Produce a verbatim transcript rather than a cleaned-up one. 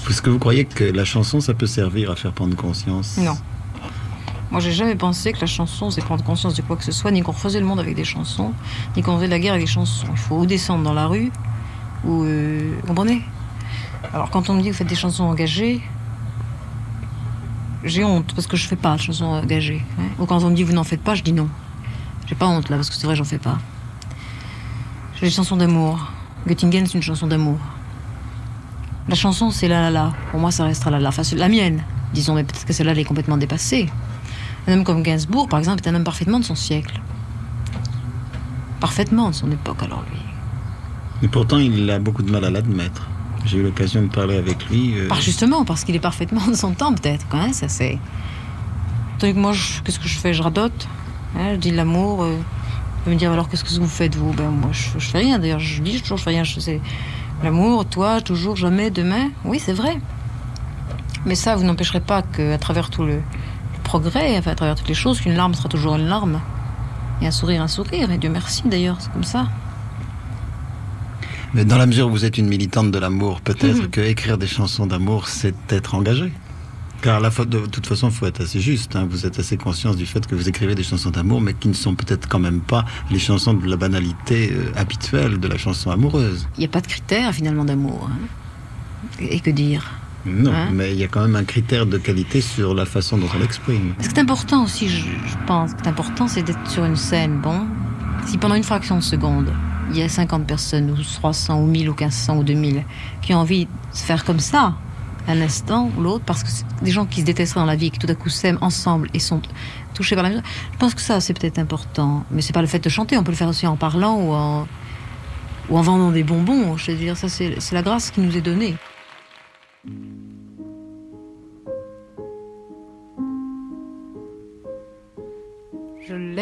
Est-ce que vous croyez que la chanson, ça peut servir à faire prendre conscience? Non. Moi, j'ai jamais pensé que la chanson, c'est prendre conscience de quoi que ce soit, ni qu'on refaisait le monde avec des chansons, ni qu'on faisait la guerre avec des chansons. Il faut ou descendre dans la rue, ou... Euh, vous comprenez? Alors, quand on me dit que vous faites des chansons engagées, j'ai honte, parce que je fais pas de chansons engagées. Hein. Ou quand on me dit vous n'en faites pas, je dis non. J'ai pas honte, là, parce que c'est vrai, j'en fais pas. J'ai des chansons d'amour. Göttingen, c'est une chanson d'amour. La chanson, c'est la la la. Pour moi, ça restera la la. Enfin, c'est la mienne, disons, mais peut-être que celle-là, elle est complètement dépassée. Un homme comme Gainsbourg, par exemple, est un homme parfaitement de son siècle. Parfaitement de son époque, alors lui. Et pourtant, il a beaucoup de mal à l'admettre. J'ai eu l'occasion de parler avec lui. Euh... Par justement, parce qu'il est parfaitement de son temps, peut-être. Hein, ça, c'est... Tandis que moi, je... qu'est-ce que je fais? Je radote. Hein, je dis l'amour. Euh... On me dire, alors, qu'est-ce que vous faites, vous? Ben, moi, je, je fais rien, d'ailleurs. Je dis toujours, je fais rien. Je sais... L'amour, toi, toujours, jamais, demain. Oui, c'est vrai. Mais ça, vous n'empêcherez pas qu'à travers tout le... progrès, enfin, à travers toutes les choses, qu'une larme sera toujours une larme. Et un sourire, un sourire. Et Dieu merci, d'ailleurs, c'est comme ça. Mais dans la mesure où vous êtes une militante de l'amour, peut-être Mmh. que écrire des chansons d'amour, c'est être engagé. Car la faute, de toute façon, il faut être assez juste. Hein. Vous êtes assez conscience du fait que vous écrivez des chansons d'amour, mais qui ne sont peut-être quand même pas les chansons de la banalité euh, habituelle de la chanson amoureuse. Il n'y a pas de critère, finalement, d'amour. Hein. Et, et que dire? Non, Hein? mais il y a quand même un critère de qualité sur la façon dont on l'exprime. Ce qui est important aussi, je, je pense, ce qui est important, c'est d'être sur une scène. Bon, si pendant une fraction de seconde, il y a cinquante personnes, ou trois cents, ou mille, ou quinze cents, ou deux mille, qui ont envie de se faire comme ça, un instant ou l'autre, parce que c'est des gens qui se détesteraient dans la vie, qui tout à coup s'aiment ensemble et sont touchés par la musique, je pense que ça, c'est peut-être important. Mais c'est pas le fait de chanter, on peut le faire aussi en parlant ou en, ou en vendant des bonbons. Je veux dire, ça, c'est, c'est la grâce qui nous est donnée. Je l'aime.